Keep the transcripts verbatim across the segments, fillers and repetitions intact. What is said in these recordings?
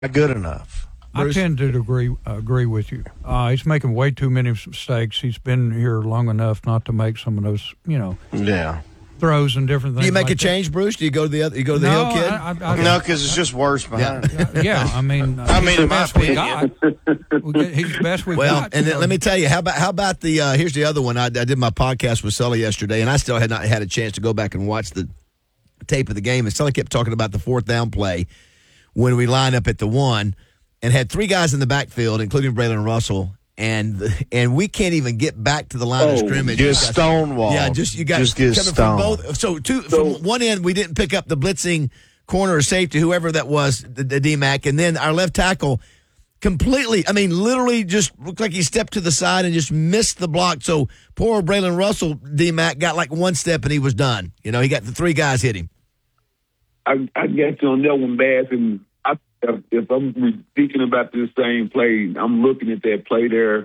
good enough. Bruce? I tend to agree uh, agree with you. Uh, he's making way too many mistakes. He's been here long enough not to make some of those, you know, yeah, throws and different things. Do you make like a change, that. Bruce? Do you go to the other? You go to the no, Hill Kid? I, I, I, no, because it's just worse behind. Yeah, uh, yeah I mean, uh, I mean, he's the in my best we opinion. got. We get, he's the best we well, got. and so. then let me tell you, how about how about the? Uh, here's the other one. I, I did my podcast with Sully yesterday, and I still had not had a chance to go back and watch the tape of the game. And Sully kept talking about the fourth down play when we line up at the one. And had three guys in the backfield, including Braylon Russell, and and we can't even get back to the line oh, of scrimmage. Just stonewall. Yeah, just you got just get coming stoned. from both. So two So, from one end, we didn't pick up the blitzing corner or safety, whoever that was, the, the D MAC, and then our left tackle completely. I mean, literally, just looked like he stepped to the side and just missed the block. So poor Braylon Russell, D MAC, got like one step and he was done. You know, he got the three guys hit him. I, I got you on that one, Bass, and I, if, if I'm thinking about this same play, I'm looking at that play there,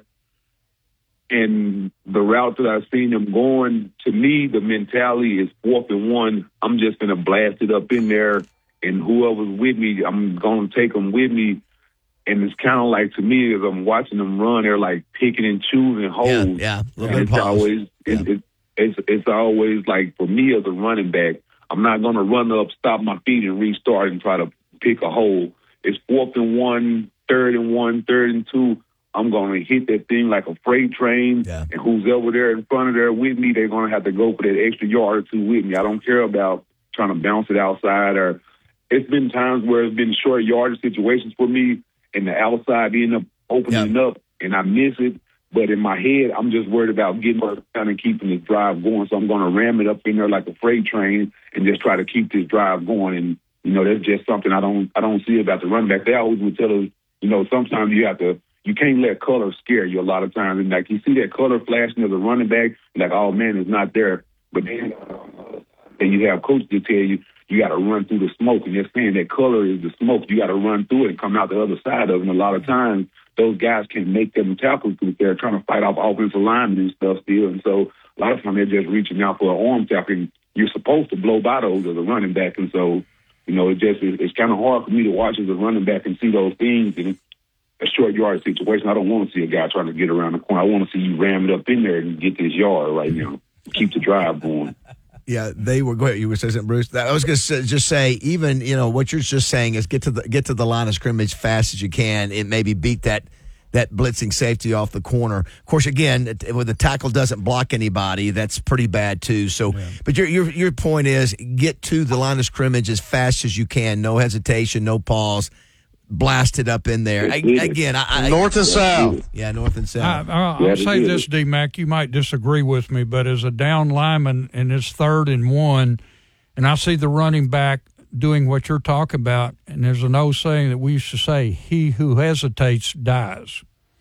and the route that I've seen them going. To me, the mentality is fourth and one. I'm just gonna blast it up in there, and whoever's with me, I'm gonna take them with me. And it's kind of like, to me, as I'm watching them run, they're like picking and choosing holes. Yeah, yeah. And it's always yeah. it, it, it's it's always like, for me as a running back, I'm not gonna run up, stop my feet, and restart and try to pick a hole. It's fourth and one, third and one, third and two. I'm going to hit that thing like a freight train, yeah. and who's over there in front of there with me, they're going to have to go for that extra yard or two with me. I don't care about trying to bounce it outside. Or it's been times where it's been short yardage situations for me, and the outside end up opening yeah. up, and I miss it. But in my head, I'm just worried about getting down and keeping this drive going. So I'm going to ram it up in there like a freight train and just try to keep this drive going. And you know, that's just something I don't I don't see about the running back. They always would tell us, you know, sometimes you have to, you can't let color scare you a lot of times. And like, you see that color flashing as a running back, like, oh man, it's not there. But then, uh, then you have coaches to tell you, you got to run through the smoke. And they're saying that color is the smoke. You got to run through it and come out the other side of it. And a lot of times, those guys can make them tackles because they're trying to fight off offensive linemen and stuff still. And so a lot of times they're just reaching out for an arm tackle. And you're supposed to blow by those as a running back. And so, you know, it just it's kind of hard for me to watch as a running back and see those things in a short yard situation. I don't want to see a guy trying to get around the corner. I want to see you ram it up in there and get this yard right now. Keep the drive going. Yeah, they were. Go ahead. You were saying something, Bruce. I was going to just say, even you know what you're just saying is get to the get to the line of scrimmage fast as you can. It maybe beat that that blitzing safety off the corner. Of course, again, when the tackle doesn't block anybody, that's pretty bad too. So, yeah. but your your your point is get to the line of scrimmage as fast as you can. No hesitation, no pause. Blast it up in there. I, again, I, I, north and south. Yeah, north and south. I, I'll, I'll say this, D-Mac, you might disagree with me, but as a down lineman and it's third and one, and I see the running back doing what you're talking about, and there's an old saying that we used to say, he who hesitates dies.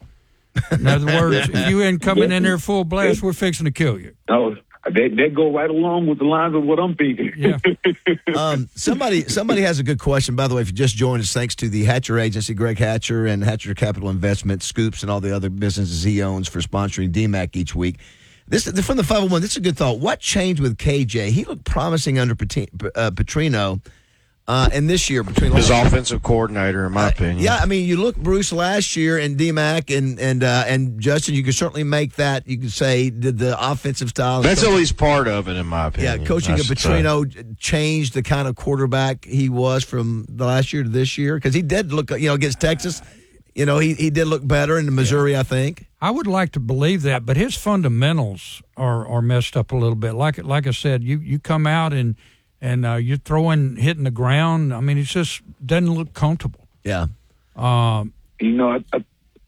In other words, if you ain't coming in there full blast, we're fixing to kill you. Oh, that, that go right along with the lines of what I'm thinking. Yeah. um, somebody somebody has a good question. By the way, if you just joined us, thanks to the Hatcher Agency, Greg Hatcher, and Hatcher Capital Investment, Scoops, and all the other businesses he owns for sponsoring D MAC each week. This from the five oh one. This is a good thought. What changed with K J? He looked promising under uh, Petrino. Uh, and this year, between his offensive coordinator, in my uh, opinion, yeah, I mean, you look Bruce last year and D MAC and and uh, and Justin. You could certainly make that. You could say did the offensive style. That's at least part of it, in my opinion. Yeah, coaching of Petrino changed the kind of quarterback he was from the last year to this year because he did look, you know, against Texas. You know, he he did look better in Missouri, yeah. I think. I would like to believe that, but his fundamentals are are messed up a little bit. Like like I said, you you come out and. And uh, you're throwing, hitting the ground. I mean, it just doesn't look comfortable. Yeah. Um, you know, I,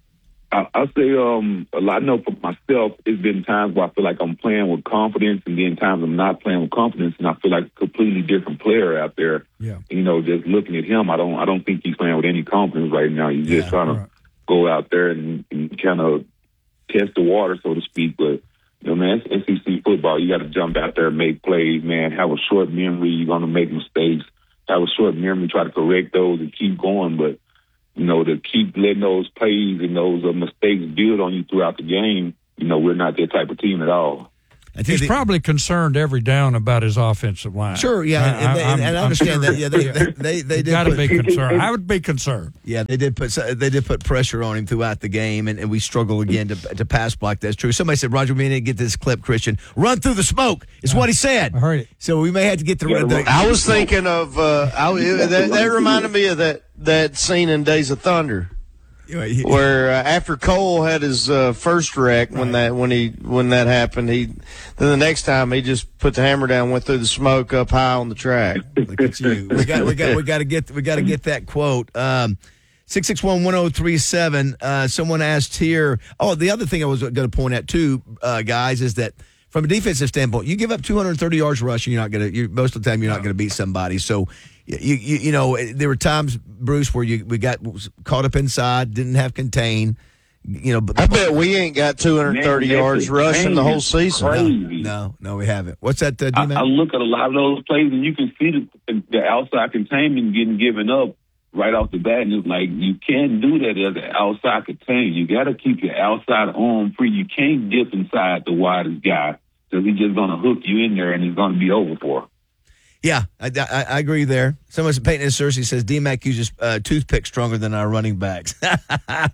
I, I say um, a lot. I know for myself, it's been times where I feel like I'm playing with confidence, and then times I'm not playing with confidence, and I feel like a completely different player out there. Yeah. You know, just looking at him, I don't, I don't think he's playing with any confidence right now. He's just yeah, trying to right. go out there and, and kind of test the water, so to speak, but. You know, man, it's S E C football. You got to jump out there and make plays, man. Have a short memory. You're going to make mistakes. Have a short memory. Try to correct those and keep going. But, you know, to keep letting those plays and those uh, mistakes build on you throughout the game, you know, we're not that type of team at all. I think He's they- probably concerned every down about his offensive line. Sure, yeah, and, and, they, and, and I understand that. Yeah, they they, they, they did Got to put, be concerned. I would be concerned. yeah, they did put they did put pressure on him throughout the game, and, and we struggle again to to pass block. That's true. Somebody said, Roger, we need to get this clip, Christian. Run through the smoke is what he said. I heard it. So we may have to get the. Yeah, the I was thinking of uh, I, that, that reminded me of that that scene in Days of Thunder. Where uh, after Cole had his uh, first wreck when that when he when that happened, he then the next time he just put the hammer down, went through the smoke up high on the track. Look at you. We got we got we got to get we got to get that quote. Um, six six one one zero three seven. Uh, someone asked here. Oh, the other thing I was going to point out too, uh, guys, is that from a defensive standpoint, you give up two hundred thirty yards rushing, you're not going to. Most of the time, you're not going to beat somebody. So. You, you you know there were times, Bruce, where you we got caught up inside, didn't have contain. You know, but I bet we ain't got two hundred thirty Man, yards that's rushing the whole crazy. season. Crazy. no, no, we haven't. What's that, uh, I, D-Man? I look at a lot of those plays, and you can see the, the outside containment getting given up right off the bat. And it's like, you can't do that as an outside containment. You got to keep your outside arm free. You can't dip inside the widest guy because he's just going to hook you in there, and it's going to be over for. Yeah, I, I, I agree there. Someone, Peyton and Cersei says D-Mac uses uh, toothpicks stronger than our running backs. uh,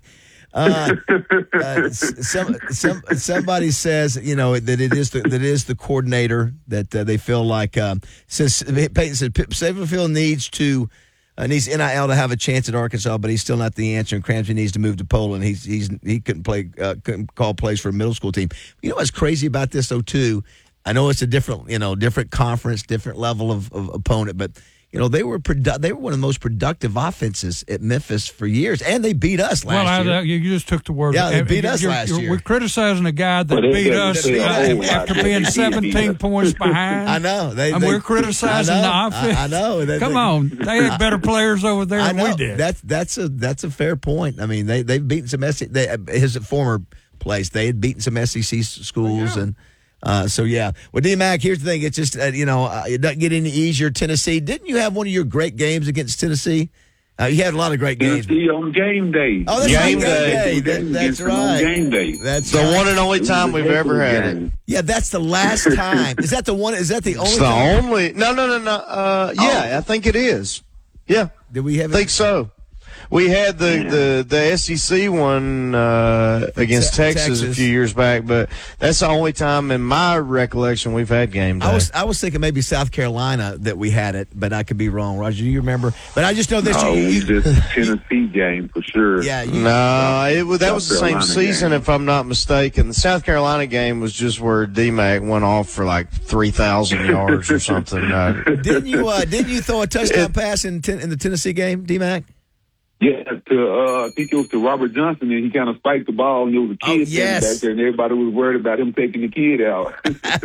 uh, some, some, somebody says, you know, that it is the, that it is the coordinator that uh, they feel like. Um, since Peyton said Saberfield needs to uh, needs N I L to have a chance at Arkansas, but he's still not the answer. And Cramsey needs to move to Poland. He's he's he couldn't play uh, couldn't call plays for a middle school team. You know what's crazy about this though too? I know it's a different, you know, different conference, different level of, of opponent, but you know they were produ- they were one of the most productive offenses at Memphis for years, and they beat us last well, year. I, you just took the word. Yeah, they beat You're- us you're- last you're- year. We're criticizing a guy that Well, they- beat they- us they- uh, they- after being seventeen points behind. I know, they, and they- we're criticizing I know, the offense. I, I know. They- Come they- on, they had better players over there I than know. we did. That's that's a that's a fair point. I mean, they they've beaten some S E C. They, his former place, they had beaten some S E C schools, and uh, so yeah. Well, D Mac, here's the thing: it's just uh, you know uh, it doesn't get any easier. Tennessee, didn't you have one of your great games against Tennessee? Uh, you had a lot of great games. Tennessee on game day. Oh, that's Game right, day. That- that's Against them on right. Game day. That's The right. one and only time we've ever had it. Yeah, that's the last time. Is that the one? Is that the only It's the time? only. No, no, no, no. Uh, yeah, I think it is. Yeah, Did we have I think so. We had the, the, the S E C one uh, against Te- Texas, a Texas. few years back, but that's the only time in my recollection we've had game day. I was I was thinking maybe South Carolina that we had it, but I could be wrong. Roger, do you remember? But I just know this. Oh, you, we you, just Tennessee game for sure. yeah, you, No, it was, that South was the same Carolina season, game. if I'm not mistaken. The South Carolina game was just where D-Mac went off for like three thousand yards or something. Uh, didn't you uh, didn't you throw a touchdown pass in ten, in the Tennessee game, D-Mac? Yeah, to uh, I think it was to Robert Johnson, and he kind of spiked the ball, and there was a kid Oh, standing yes. back there, and everybody was worried about him taking the kid out.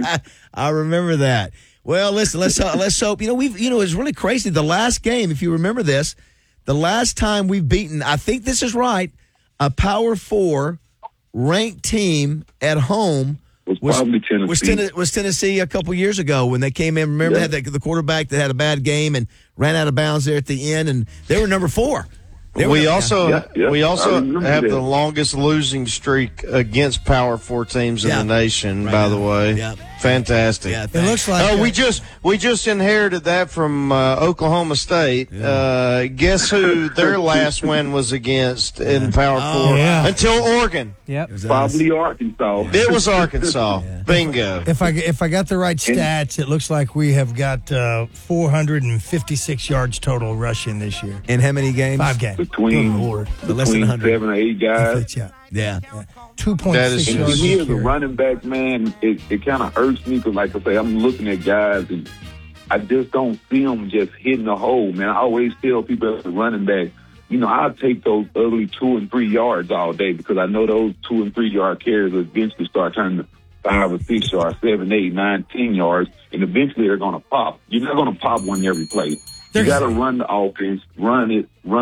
I remember that. Well, listen, let's uh, let's hope. You know, we've you know it's really crazy. The last game, if you remember this, the last time we've beaten, I think this is right, a Power Four ranked team at home was probably Tennessee. was, Ten- was Tennessee a couple years ago when they came in. Remember, Yeah. they had the, the quarterback that had a bad game and ran out of bounds there at the end, and they were number four. They were- we yeah. also Yeah, yeah, we I also remember have that. the longest losing streak against Power Four teams in Yeah. the nation. Right by now. the way, Yeah. fantastic. Yeah, It thanks. looks like Oh, uh, we just we just inherited that from uh, Oklahoma State. Uh, guess who their last win was against in Power Oh, Four yeah. until Oregon. Yep. It was us. Probably Arkansas. It was Arkansas. Bingo. If I if I got the right stats, it looks like we have got uh, four hundred fifty-six yards total rushing this year. In how many games? Five games. Between, Good Lord. But less than between one hundred. seven or eight guys. Yeah. Yeah. Two point That is six And to yards. me a as a carry. running back, man, it, it kind of irks me because, like I say, I'm looking at guys and I just don't see them just hitting the hole, man. I always tell people as a running back, you know, I'll take those ugly two and three yards all day because I know those two and three yard carries will eventually start turning to five or six yards, seven, eight, nine, ten yards, and eventually they're going to pop. You're not going to pop one every play. You There's- got to run the offense, run it, run it,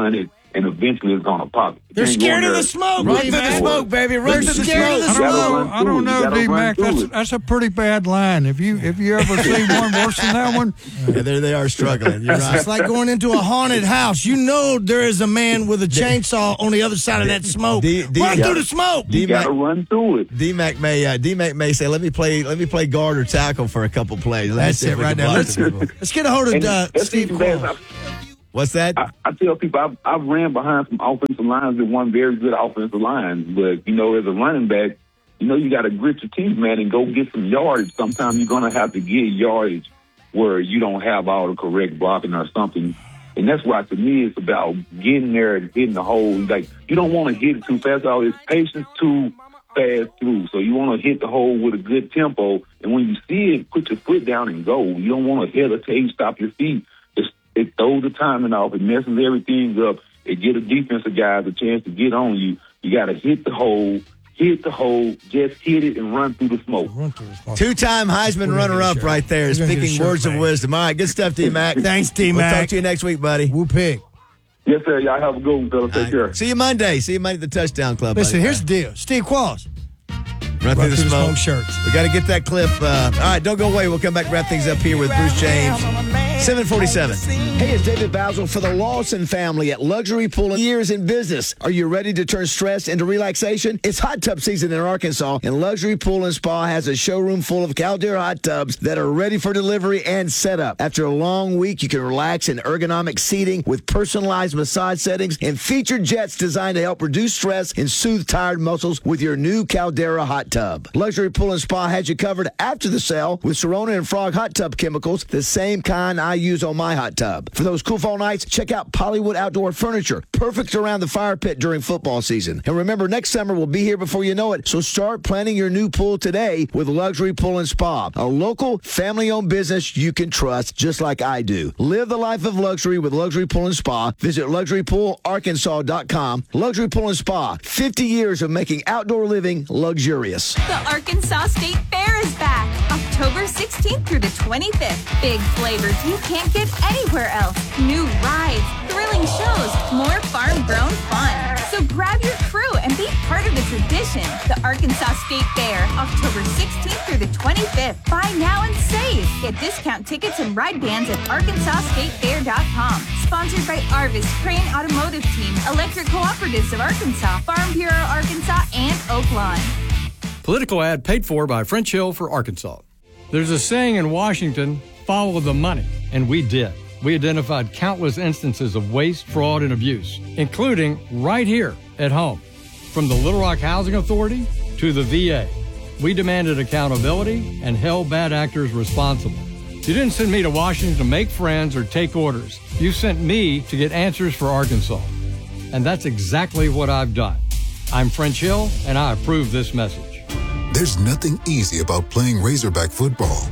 and eventually it's gonna pop. They're scared of the smoke. Run to the smoke, baby. Run to the scared smoke. of the I don't smoke. know. I don't know, D-Mac. That's that's a pretty bad line. If you if you ever see one worse than that one, Yeah, there they are struggling. You're right. It's like going into a haunted house. You know there is a man with a chainsaw on the other side of that smoke. D- D- Run yeah. through the smoke. You D-Mac, gotta run through it. D-Mac may uh, D-Mac may say, "Let me play. Let me play guard or tackle for a couple plays." Let's That's see if it we right can now. block Let's, the people. let's get a hold of And uh, that's Steve even bad. Qualls. What's that? I, I tell people I've, I've ran behind some offensive lines that won very good offensive lines, but you know, as a running back, you know, you got to grit your teeth, man, and go get some yardage. Sometimes you're gonna have to get yardage where you don't have all the correct blocking or something, and that's why to me it's about getting there and hitting the hole. Like you don't want to hit it too fast. All this patience too fast through. So you want to hit the hole with a good tempo, and when you see it, put your foot down and go. You don't want to hesitate, stop your feet. It throws the timing off. It messes everything up. It gives the defensive guys a chance to get on you. You got to hit the hole, hit the hole, just hit it and run through the smoke. Two-time Heisman runner-up right there. Speaking words of wisdom. All right, good stuff, D-Mac. Thanks, We'll D-Mac. talk to you next week, buddy. Woo pig. Yes, sir. Y'all have a good one, fellas. Take All care. right. See you Monday. See you Monday at the Touchdown Club. Listen, buddy. here's the deal. Steve Qualls. Run, Run through the smoke. shirts. We got to get that clip. Uh, all right, don't go away. We'll come back and wrap things up here with Bruce James. seven forty-seven. Hey, it's David Basil for the Lawson family at Luxury Pool and Years in Business. Are you ready to turn stress into relaxation? It's hot tub season in Arkansas, and Luxury Pool and Spa has a showroom full of Caldera hot tubs that are ready for delivery and setup. After a long week, you can relax in ergonomic seating with personalized massage settings and featured jets designed to help reduce stress and soothe tired muscles with your new Caldera hot tub. Luxury Pool and Spa has you covered after the sale with Serona and Frog hot tub chemicals, the same kind I use on my hot tub. For those cool fall nights, check out Pollywood Outdoor Furniture, perfect around the fire pit during football season. And remember, next summer will be here before you know it, so start planning your new pool today with Luxury Pool and Spa, a local, family-owned business you can trust just like I do. Live the life of luxury with Luxury Pool and Spa. Visit luxury pool arkansas dot com. Luxury Pool and Spa, fifty years of making outdoor living luxurious. The Arkansas State Fair is back, October sixteenth through the twenty-fifth. Big flavors you can't get anywhere else. New rides, thrilling shows, more farm-grown fun. So grab your crew and be part of the tradition. The Arkansas State Fair, October sixteenth through the twenty-fifth. Buy now and save. Get discount tickets and ride bands at arkansas state fair dot com. Sponsored by Arvis, Crane Automotive Team, Electric Cooperatives of Arkansas, Farm Bureau Arkansas, and Oaklawn. Political ad paid for by French Hill for Arkansas. There's a saying in Washington, follow the money, and we did. We identified countless instances of waste, fraud, and abuse, including right here at home. From the Little Rock Housing Authority to the V A, we demanded accountability and held bad actors responsible. You didn't send me to Washington to make friends or take orders. You sent me to get answers for Arkansas. And that's exactly what I've done. I'm French Hill, and I approve this message. There's nothing easy about playing Razorback football.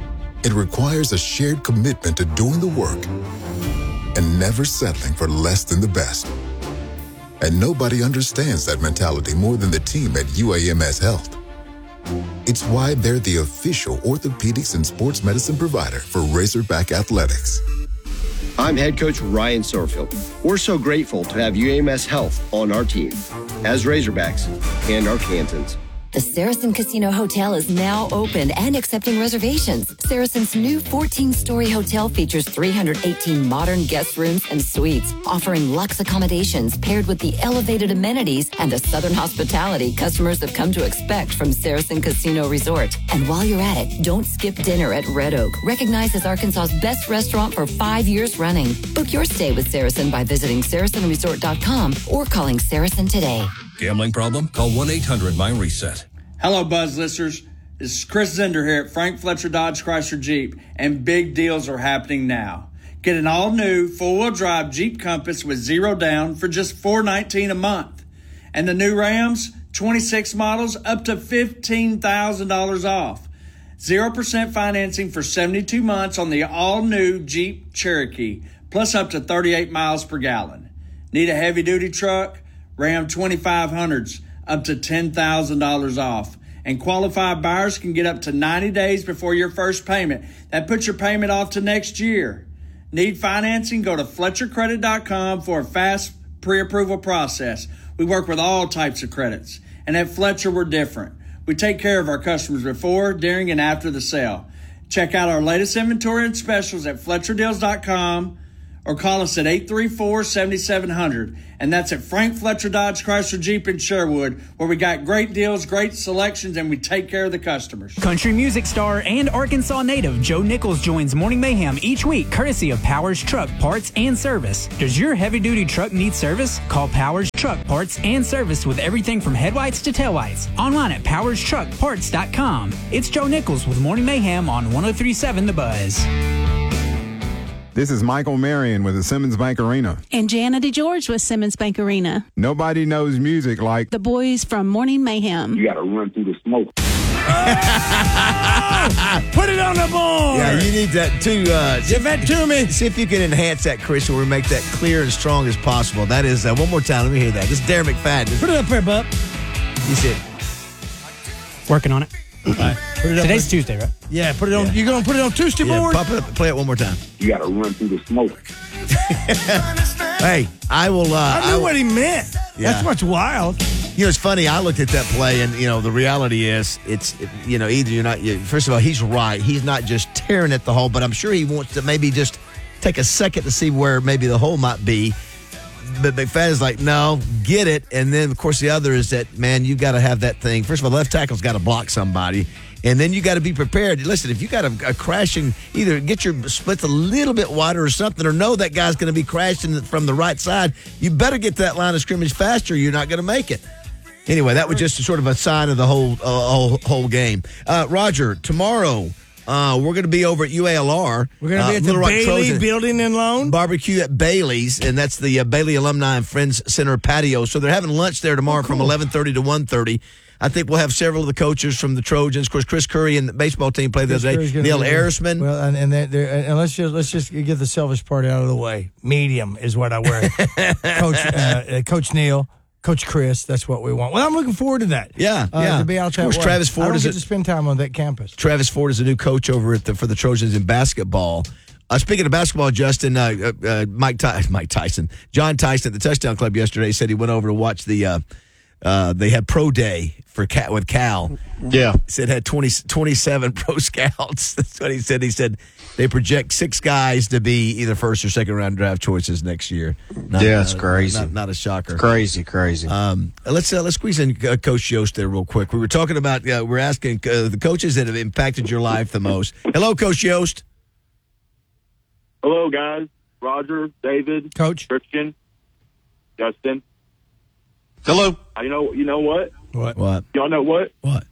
It requires a shared commitment to doing the work and never settling for less than the best. And nobody understands that mentality more than the team at U A M S Health. It's why they're the official orthopedics and sports medicine provider for Razorback Athletics. I'm head coach Ryan Sorfield. We're so grateful to have U A M S Health on our team as Razorbacks and Arkansans. The Saracen Casino Hotel is now open and accepting reservations. Saracen's new fourteen-story hotel features three hundred eighteen modern guest rooms and suites, offering luxe accommodations paired with the elevated amenities and the southern hospitality customers have come to expect from Saracen Casino Resort. And while you're at it, don't skip dinner at Red Oak, recognized as Arkansas's best restaurant for five years running. Book your stay with Saracen by visiting saracen resort dot com or calling Saracen today. Gambling problem? Call one eight hundred mind reset. Hello, Buzz listeners. This is Chris Zender here at Frank Fletcher Dodge Chrysler Jeep, and big deals are happening now. Get an all-new four-wheel drive Jeep Compass with zero down for just four hundred nineteen dollars a month. And the new Rams, twenty-six models, up to fifteen thousand dollars off. zero percent financing for seventy-two months on the all-new Jeep Cherokee, plus up to thirty-eight miles per gallon. Need a heavy-duty truck? Ram twenty-five hundreds, up to ten thousand dollars off. And qualified buyers can get up to ninety days before your first payment. That puts your payment off to next year. Need financing? Go to fletcher credit dot com for a fast pre-approval process. We work with all types of credits. And at Fletcher, we're different. We take care of our customers before, during, and after the sale. Check out our latest inventory and specials at Fletcher Deals dot com or call us at eight three four, seven seven zero zero. And that's at Frank Fletcher Dodge Chrysler Jeep in Sherwood, where we got great deals, great selections, and we take care of the customers. Country music star and Arkansas native Joe Nichols joins Morning Mayhem each week, courtesy of Powers Truck Parts and Service. Does your heavy-duty truck need service? Call Powers Truck Parts and Service with everything from headlights to taillights. Online at powers truck parts dot com. It's Joe Nichols with Morning Mayhem on one oh three point seven The Buzz. This is Michael Marion with the Simmons Bank Arena. And Jana DeGeorge with Simmons Bank Arena. Nobody knows music like the boys from Morning Mayhem. You got to run through the smoke. Oh, put it on the board. Yeah, you need that too. Uh, Give that to me. See if you can enhance that, Chris, or make that clear and strong as possible. That is, uh, one more time, let me hear that. This is Darren McFadden. Put it up here, bub. He said, working on it. Right. Put it up Today's on, Tuesday, right? Yeah, put it on. Yeah. You're going to put it on Tuesday yeah, board? Pop it up and play it one more time. You got to run through the smoke. Hey, I will. Uh, I knew I will, what he meant. Yeah. That's what's wild. You know, it's funny. I looked at that play, and you know, the reality is, it's you know, either you're not. You, first of all, he's right. He's not just tearing at the hole, but I'm sure he wants to maybe just take a second to see where maybe the hole might be. But McFadden's like, no, get it. And then, of course, the other is that, man, you got to have that thing. First of all, left tackle's got to block somebody. And then you got to be prepared. Listen, if you got a, a crashing, either get your splits a little bit wider or something, or know that guy's going to be crashing from the right side, you better get to that line of scrimmage faster. You're not going to make it. Anyway, that was just sort of a sign of the whole uh, whole, whole game. Uh, Roger, tomorrow uh, we're going to be over at U A L R. We're going to be uh, at the Little Rock Bailey Trojan Building in Lone. Barbecue at Bailey's, and that's the uh, Bailey Alumni and Friends Center patio. So they're having lunch there tomorrow oh, cool. from eleven thirty to one thirty. I think we'll have several of the coaches from the Trojans. Of course, Chris Curry and the baseball team played the other day. Neil Arisman. Well, and and, they're, they're, and let's just let's just get the selfish part out of the way. Medium is what I wear. Coach uh, Coach Neil, Coach Chris. That's what we want. Well, I'm looking forward to that. Yeah, uh, yeah. To be out that Of course, way. Travis Ford I don't is get a, to spend time on that campus. Travis Ford is a new coach over at the, for the Trojans in basketball. Uh, speaking of basketball, Justin, uh, uh, Mike Ty- Mike Tyson, John Tyson at the Touchdown Club yesterday said he went over to watch the. Uh, Uh, they had pro day for Cal, with Cal. Yeah. He said had twenty, twenty-seven pro scouts. That's what he said. He said they project six guys to be either first or second round draft choices next year. Not, yeah, it's not, crazy. Not, not a shocker. It's crazy, crazy. Um, let's uh, let's squeeze in uh, Coach Yost there real quick. We were talking about, uh, we're asking uh, the coaches that have impacted your life the most. Hello, Coach Yost. Hello, guys. Roger, David, Coach, Christian, Justin. Hello. You know, you know what? What? What? Y'all know what? What?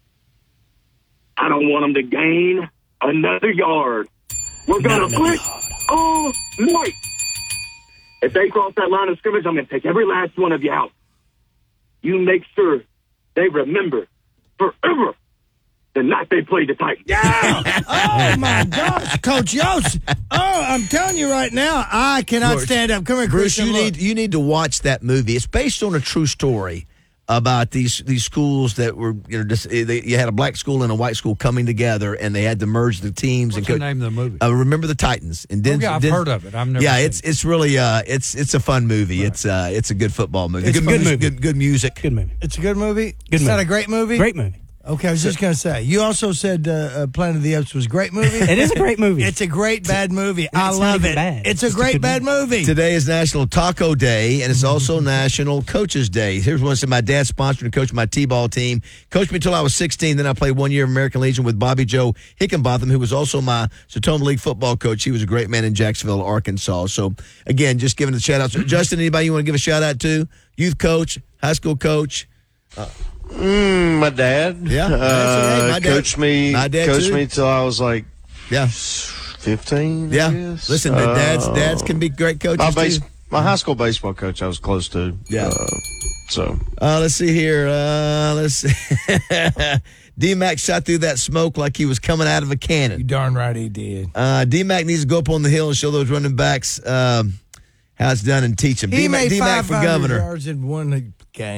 I don't want them to gain another yard. We're going to blitz all night. If they cross that line of scrimmage, I'm going to take every last one of you out. You make sure they remember forever the night they played the Titans. Yeah! Oh, my gosh. Coach Yost. Oh, I'm telling you right now, I cannot Bruce, stand up. Come here, Bruce, Christian, you look. need you need to watch that movie. It's based on a true story about these these schools that were, you know, just, they, you had a black school and a white school coming together, and they had to merge the teams. What's and the name of the movie? Uh, Remember the Titans. And oh, yeah, I've heard of it. I've never. Yeah, seen it's it. it's really uh it's it's a fun movie. Right. It's uh it's a good football movie. It's good, a good music, movie. Good, good music. Good movie. It's a good movie? Good Is movie. that a great movie? Great movie. Okay, I was just going to say. You also said uh, uh, Planet of the Apes was a great movie. It is a great movie. It's a great bad movie. It's I not love even it. bad. It's, It's a great good bad movie. Today is National Taco Day, and it's also National Coaches Day. Here's one that said, my dad sponsored and coached my T-ball team. Coached me until I was sixteen. Then I played one year of American Legion with Bobby Joe Hickenbotham, who was also my Sertoma League football coach. He was a great man in Jacksonville, Arkansas. So, again, just giving the shout-outs. Justin, anybody you want to give a shout-out to? Youth coach, high school coach? Uh, Mm, my dad. Yeah. Uh, my dad, coached me. My dad coached too. me till I was like, yeah, fifteen. Yeah. I guess. Listen, uh, dads, dads can be great coaches my base, too. My high school baseball coach, I was close to. Yeah. Uh, so. Uh, let's see here. Uh, let's see. D-Mac shot through that smoke like he was coming out of a cannon. You darn right he did. Uh, D-Mac needs to go up on the hill and show those running backs um, how it's done and teach them. He D-Mac, made D-Mac five for hundred governor. yards and won the game.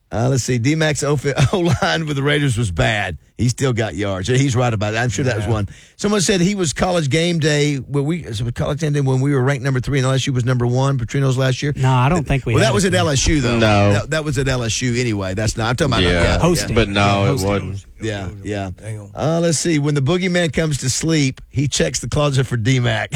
Uh, let's see. D-Mac's O-line with the Raiders was bad. He still got yards. He's right about it. I'm sure that was one. Someone said he was college game day. When we so it was college game day when we were ranked number three and L S U was number one. Petrino's last year. No, I don't think we. Well, had that was it. at L S U though. No, that, that was at L S U anyway. That's not. I'm talking about yeah, yeah, hosting, but no, yeah, it hosting. wasn't. Yeah, yeah. Uh, let's see. When the boogeyman comes to sleep, he checks the closet for D-Mac.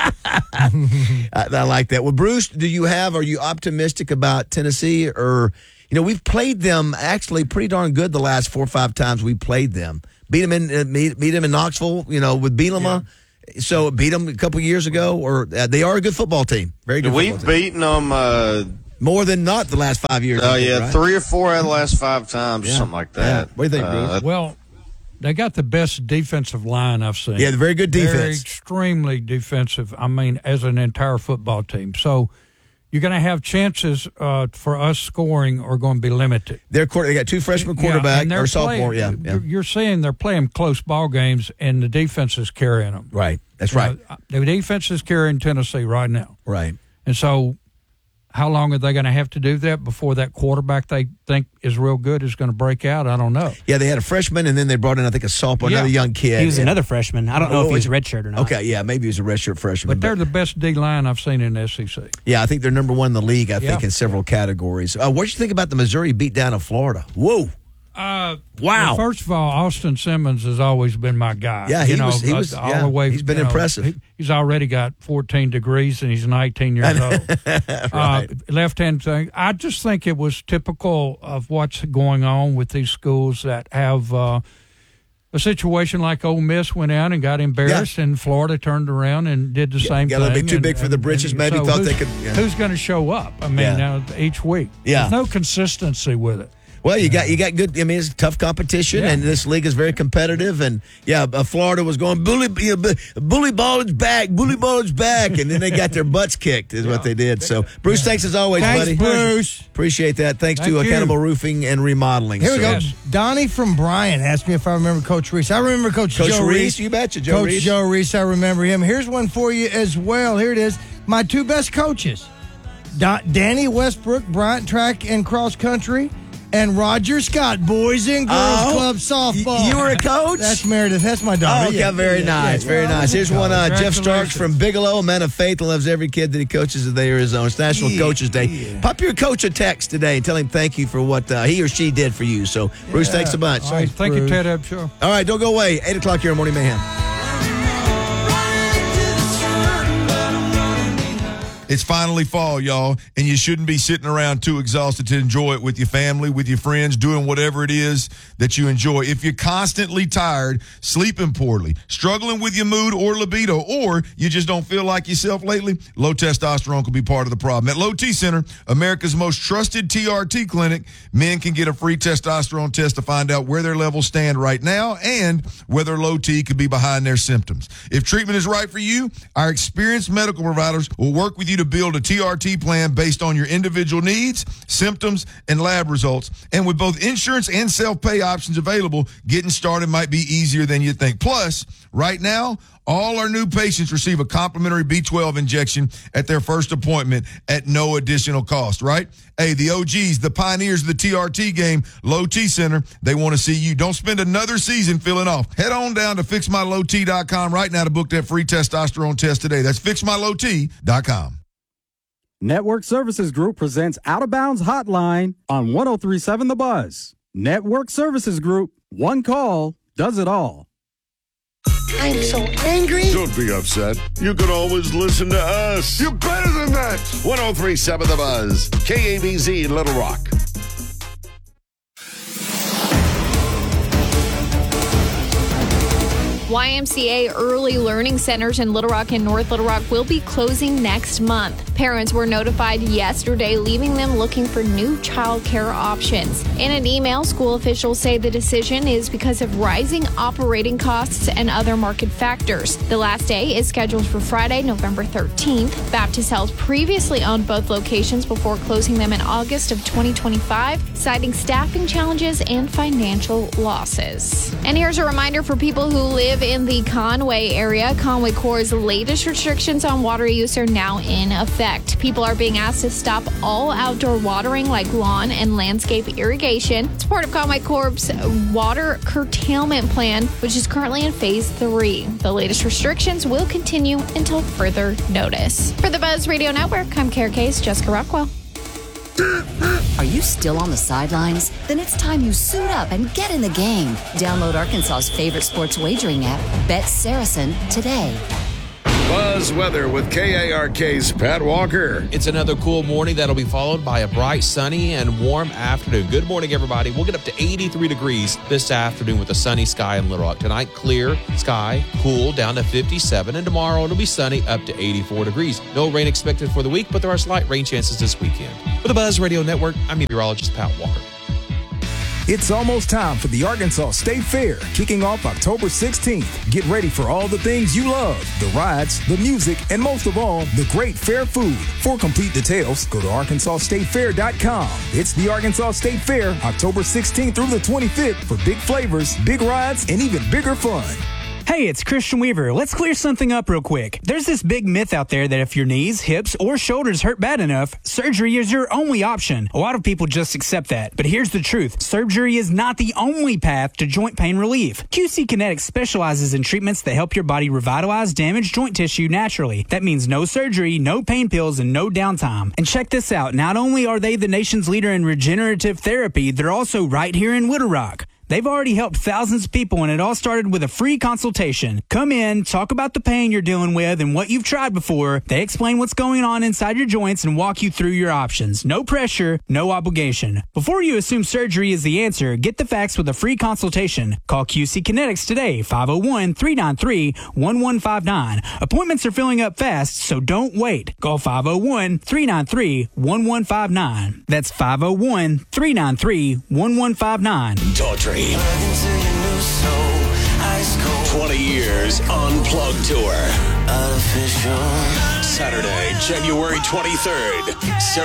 I, I like that. Well, Bruce, do you have? Are you optimistic about Tennessee or? You know, we've played them actually pretty darn good the last four or five times we played them. Beat them in uh, beat, beat them in Knoxville, you know, with Bielema. Yeah. So beat them a couple years ago. Or uh, they are a good football team. Very good. We've football team. beaten them uh, more than not the last five years. Oh uh, think, yeah, right? three or four out of the last five times, yeah. or something like that. Yeah. What do you think, Bruce? Uh, Well, they got the best defensive line I've seen. Yeah, very good defense. Very extremely defensive. I mean, as an entire football team. So you're going to have chances uh, for us scoring are going to be limited. They're they got two freshman quarterback yeah, or sophomore. Playing, yeah, yeah, you're saying they're playing close ball games, and the defense is carrying them. Right, that's you right. know, the defense is carrying Tennessee right now. Right, and so how long are they going to have to do that before that quarterback they think is real good is going to break out? I don't know. Yeah, they had a freshman, and then they brought in, I think, a sophomore, Yeah. another young kid. He was another freshman. I don't know Oh, if he was is- redshirt or not. Okay, yeah, maybe he was a redshirt freshman. But they're the best D line I've seen in the S E C. Yeah, I think they're number one in the league, I think, Yeah. in several categories. Uh, what did you think about the Missouri beatdown of Florida? Whoa. Uh, Wow. well, first of all, Austin Simmons has always been my guy. Yeah, you he know, was- he uh, was- all yeah, the way. he's been you know, impressive. he- he's already got fourteen degrees and he's nineteen years old. Right. uh, left hand thing. I just think it was typical of what's going on with these schools that have uh, a situation like Ole Miss went out and got embarrassed, and Florida turned around and did the Yeah, same got thing. a little bit too and- big for the and- britches, and maybe, so thought who's, they could- yeah. Who's going to show up? I mean, Yeah. now each week. Yeah. There's no consistency with it. Well, you got you got good. I mean, it's tough competition, Yeah. and this league is very competitive. And yeah, uh, Florida was going bully, you know, bu- bully ball is back, bully ball is back, and then they got their butts kicked, is what they did. So, Bruce, thanks as always, Thanks, buddy. Bruce. Appreciate that. Thanks Thank to you. Accountable Roofing and Remodeling. Here we So- go. Donnie from Bryan asked me if I remember Coach Reese. I remember Coach, Coach Joe Reese, Reese. you betcha, Joe Coach Reese. Joe Reese, I remember him. Here's one for you as well. Here it is. My two best coaches, Da- Danny Westbrook, Bryant Track and Cross Country, and Roger Scott, Boys and Girls Oh, Club Softball. y- you were a coach? That's Meredith. That's my daughter. Oh, okay, Yeah, very yeah, nice, yeah. very Yeah, nice. Here's one, uh, Jeff Starks Congratulations. from Bigelow, a man of faith, and loves every kid that he coaches that they are his own. It's National Yeah, Coaches Day. yeah. Pop your coach a text today and tell him thank you for what uh, he or she did for you. So, Bruce, Yeah. thanks a bunch. All right, thank you, Ted Ebshaw. All right, don't go away. eight o'clock here on Morning Mayhem. It's finally fall, y'all, and you shouldn't be sitting around too exhausted to enjoy it with your family, with your friends, doing whatever it is that you enjoy. If you're constantly tired, sleeping poorly, struggling with your mood or libido, or you just don't feel like yourself lately, low testosterone could be part of the problem. At Low T Center, America's most trusted T R T clinic, men can get a free testosterone test to find out where their levels stand right now and whether low T could be behind their symptoms. If treatment is right for you, our experienced medical providers will work with you to build a T R T plan based on your individual needs, symptoms, and lab results. And with both insurance and self-pay options available, getting started might be easier than you think. Plus, right now, all our new patients receive a complimentary B twelve injection at their first appointment at no additional cost, right? Hey, the O Gs, the pioneers of the T R T game, Low T Center, they want to see you. Don't spend another season feeling off. Head on down to fix my low t dot com right now to book that free testosterone test today. That's fix my low t dot com. Network Services Group presents Out of Bounds Hotline on one oh three point seven The Buzz. Network Services Group, one call does it all. I'm so angry. Don't be upset. You can always listen to us. You're better than that. one oh three point seven The Buzz. K A B Z Little Rock. Y M C A early learning centers in Little Rock and North Little Rock will be closing next month. Parents were notified yesterday, leaving them looking for new child care options. In an email, school officials say the decision is because of rising operating costs and other market factors. The last day is scheduled for Friday, November thirteenth. Baptist Health previously owned both locations before closing them in August of twenty twenty-five, citing staffing challenges and financial losses. And here's a reminder for people who live in the Conway area. Conway Corps' latest restrictions on water use are now in effect. effect. People are being asked to stop all outdoor watering like lawn and landscape irrigation. It's part of Conway Corp's water curtailment plan, which is currently in phase three. The latest restrictions will continue until further notice. For the Buzz Radio Network, I'm Kara Case, Jessica Rockwell. Are you still on the sidelines? Then it's time you suit up and get in the game. Download Arkansas's favorite sports wagering app, Bet Saracen, today. Buzz Weather with K A R K's Pat Walker. It's another cool morning that'll be followed by a bright, sunny, and warm afternoon. Good morning, everybody. We'll get up to eighty-three degrees this afternoon with a sunny sky in Little Rock. Tonight, clear sky, cool, down to fifty-seven. And tomorrow, it'll be sunny, up to eighty-four degrees. No rain expected for the week, but there are slight rain chances this weekend. For the Buzz Radio Network, I'm meteorologist Pat Walker. It's almost time for the Arkansas State Fair, kicking off October sixteenth. Get ready for all the things you love, the rides, the music, and most of all, the great fair food. For complete details, go to arkansas state fair dot com. It's the Arkansas State Fair, October sixteenth through the twenty-fifth, for big flavors, big rides, and even bigger fun. Hey, it's Christian Weaver. Let's clear something up real quick. There's this big myth out there that if your knees, hips, or shoulders hurt bad enough, surgery is your only option. A lot of people just accept that. But here's the truth. Surgery is not the only path to joint pain relief. Q C Kinetics specializes in treatments that help your body revitalize damaged joint tissue naturally. That means no surgery, no pain pills, and no downtime. And check this out. Not only are they the nation's leader in regenerative therapy, they're also right here in Little Rock. They've already helped thousands of people, and it all started with a free consultation. Come in, talk about the pain you're dealing with and what you've tried before. They explain what's going on inside your joints and walk you through your options. No pressure, no obligation. Before you assume surgery is the answer, get the facts with a free consultation. Call Q C Kinetics today, five oh one, three nine three, one one five nine. Appointments are filling up fast, so don't wait. Call five oh one, three nine three, one one five nine. That's five oh one, three nine three, one one five nine. Daughtry. twenty years Unplugged Tour. Saturday, January twenty-third.